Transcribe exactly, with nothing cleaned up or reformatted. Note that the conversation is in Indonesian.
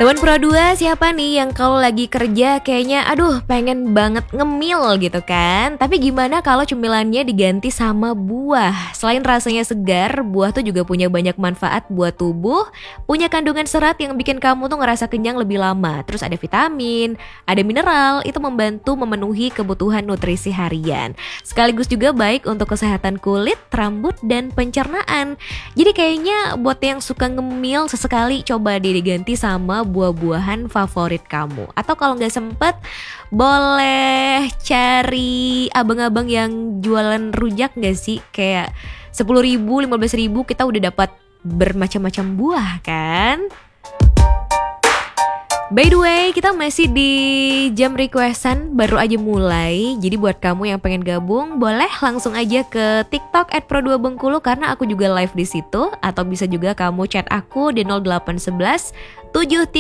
Teman Pro dua, siapa nih yang kalau lagi kerja kayaknya aduh pengen banget ngemil gitu kan? Tapi gimana kalau cemilannya diganti sama buah? Selain rasanya segar, buah tuh juga punya banyak manfaat buat tubuh, punya kandungan serat yang bikin kamu tuh ngerasa kenyang lebih lama. Terus ada vitamin, ada mineral, itu membantu memenuhi kebutuhan nutrisi harian. Sekaligus juga baik untuk kesehatan kulit, rambut, dan pencernaan. Jadi kayaknya buat yang suka ngemil sesekali coba deh diganti sama buah-buahan favorit kamu. Atau kalau nggak sempet, boleh cari abang-abang yang jualan rujak nggak sih? Kayak sepuluh ribu, lima belas ribu kita udah dapat bermacam-macam buah kan? By the way, kita masih di jam requestan, baru aja mulai. Jadi buat kamu yang pengen gabung, boleh langsung aja ke TikTok at pro dua bengkulu karena aku juga live di situ. Atau bisa juga kamu chat aku di nol delapan satu satu tujuh tiga